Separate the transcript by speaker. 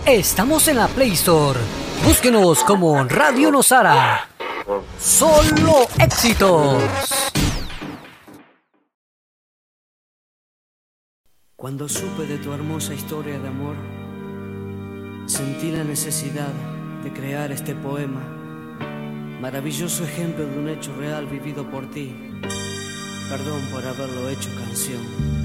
Speaker 1: Estamos en la Play Store. Búsquenos como Radio Nosara. Solo éxitos.
Speaker 2: Cuando supe de tu hermosa historia de amor, sentí la necesidad de crear este poema, maravilloso ejemplo de un hecho real vivido por ti. Perdón por haberlo hecho canción.